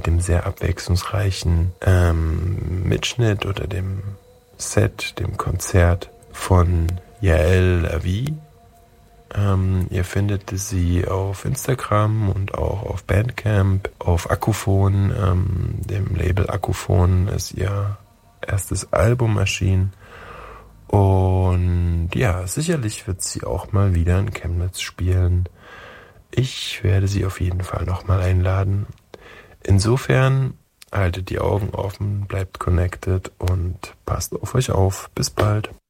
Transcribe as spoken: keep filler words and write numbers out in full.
dem sehr abwechslungsreichen ähm, Mitschnitt oder dem Set, dem Konzert von Yael Lavi. Ähm, ihr findet sie auf Instagram und auch auf Bandcamp, auf Akkuphon, ähm, dem Label Akkuphon ist ihr erstes Album erschienen. Und ja, sicherlich wird sie auch mal wieder in Chemnitz spielen. Ich werde sie auf jeden Fall nochmal einladen. Insofern haltet die Augen offen, bleibt connected und passt auf euch auf. Bis bald.